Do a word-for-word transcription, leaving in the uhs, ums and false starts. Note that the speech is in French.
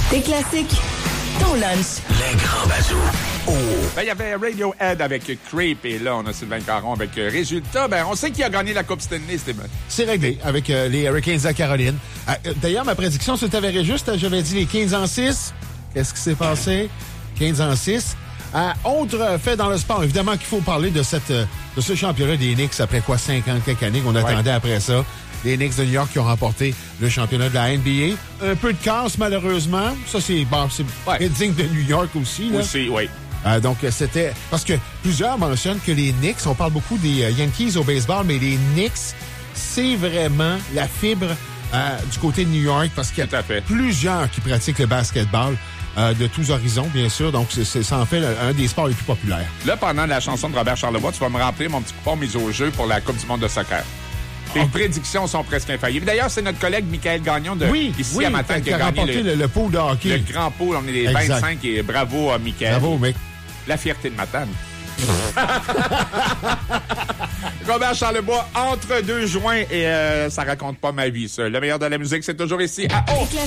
Tes classiques, ton lunch. Les grands bazous. Oh. Ben, il y avait Radiohead avec Creep et là, on a Sylvain Caron avec euh, Résultat. Ben, on sait qui a gagné la Coupe Stanley, Steven. C'est réglé avec euh, les Hurricanes de Caroline. Euh, d'ailleurs, ma prédiction se t'avérait juste. J'avais dit les quinze en six. Qu'est-ce qui s'est passé? quinze en six. Euh, autre fait dans le sport, évidemment qu'il faut parler de cette de ce championnat des Knicks après quoi, cinquante quelques années qu'on attendait ouais. après ça. Les Knicks de New York qui ont remporté le championnat de la N B A. Un peu de casse, malheureusement. Ça, c'est bon, c'est ouais. digne de New York aussi. Là. Aussi, oui. Euh, donc, c'était... Parce que plusieurs mentionnent que les Knicks, on parle beaucoup des euh, Yankees au baseball, mais les Knicks, c'est vraiment la fibre euh, du côté de New York parce qu'il y a plusieurs qui pratiquent le basketball. Euh, de tous horizons, bien sûr. Donc, c'est, c'est, ça en fait un des sports les plus populaires. Là, pendant la chanson de Robert Charlebois, tu vas me remplir mon petit coupon mise au jeu pour la Coupe du monde de soccer. Tes okay. prédictions sont presque infaillibles. D'ailleurs, c'est notre collègue Michael Gagnon de oui, ici oui, à matin qui a, qui a remporté gagné le, le, le pool de hockey. Le grand pool. On est les exact. vingt-cinq et bravo à Michael. Bravo, mec. La fierté de Matane. Robert Charlebois, entre deux joints et euh, ça raconte pas ma vie, ça. Le meilleur de la musique, c'est toujours ici à O.